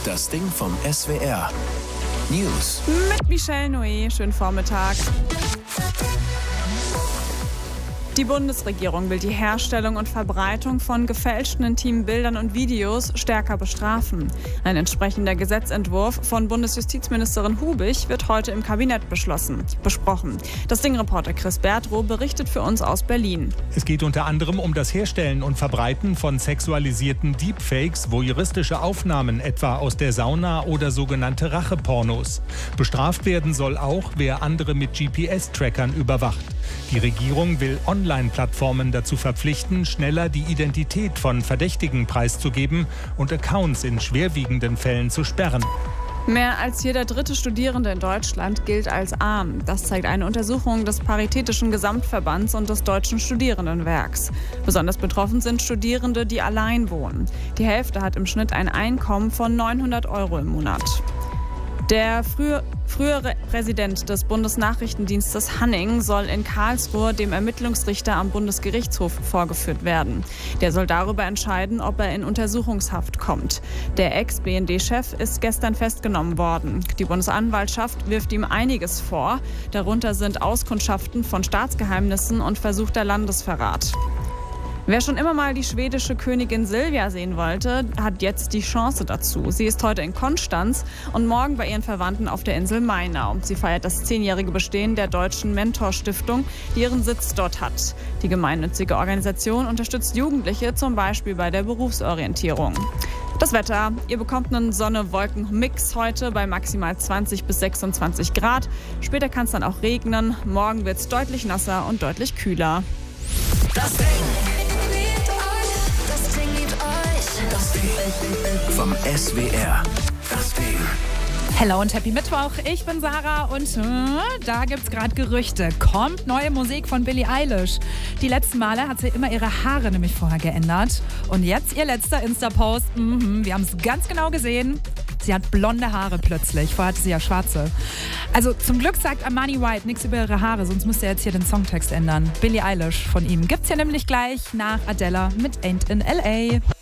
Das Ding vom SWR. News. Mit Michelle Noé. Schönen Vormittag. Die Bundesregierung will die Herstellung und Verbreitung von gefälschten intimen Bildern und Videos stärker bestrafen. Ein entsprechender Gesetzentwurf von Bundesjustizministerin Hubig wird heute im Kabinett besprochen. Das Ding-Reporter Chris Bertrow berichtet für uns aus Berlin. Es geht unter anderem um das Herstellen und Verbreiten von sexualisierten Deepfakes, voyeuristische Aufnahmen etwa aus der Sauna oder sogenannte Rachepornos. Bestraft werden soll auch, wer andere mit GPS-Trackern überwacht. Die Regierung will Online-Plattformen dazu verpflichten, schneller die Identität von Verdächtigen preiszugeben und Accounts in schwerwiegenden Fällen zu sperren. Mehr als jeder dritte Studierende in Deutschland gilt als arm. Das zeigt eine Untersuchung des Paritätischen Gesamtverbands und des Deutschen Studierendenwerks. Besonders betroffen sind Studierende, die allein wohnen. Die Hälfte hat im Schnitt ein Einkommen von 900 € im Monat. Der frühere Präsident des Bundesnachrichtendienstes Hanning soll in Karlsruhe dem Ermittlungsrichter am Bundesgerichtshof vorgeführt werden. Der soll darüber entscheiden, ob er in Untersuchungshaft kommt. Der Ex-BND-Chef ist gestern festgenommen worden. Die Bundesanwaltschaft wirft ihm einiges vor. Darunter sind Auskundschaften von Staatsgeheimnissen und versuchter Landesverrat. Wer schon immer mal die schwedische Königin Silvia sehen wollte, hat jetzt die Chance dazu. Sie ist heute in Konstanz und morgen bei ihren Verwandten auf der Insel Mainau. Sie feiert das 10-jährige Bestehen der Deutschen Mentorstiftung, die ihren Sitz dort hat. Die gemeinnützige Organisation unterstützt Jugendliche zum Beispiel bei der Berufsorientierung. Das Wetter. Ihr bekommt einen Sonne-Wolken-Mix heute bei maximal 20 bis 26 Grad. Später kann es dann auch regnen. Morgen wird es deutlich nasser und deutlich kühler. Das Ding. Das Ding vom SWR. Das Ding. Hello und Happy Mittwoch, ich bin Sarah und da gibt's gerade Gerüchte. Kommt neue Musik von Billie Eilish. Die letzten Male hat sie immer ihre Haare nämlich vorher geändert. Und jetzt ihr letzter Insta-Post. Wir haben es ganz genau gesehen. Sie hat blonde Haare plötzlich. Vorher hatte sie ja schwarze. Also zum Glück sagt Armani White nichts über ihre Haare, sonst müsste er jetzt hier den Songtext ändern. Billie Eilish von ihm gibt's ja nämlich gleich nach Adele mit Ain't in L.A.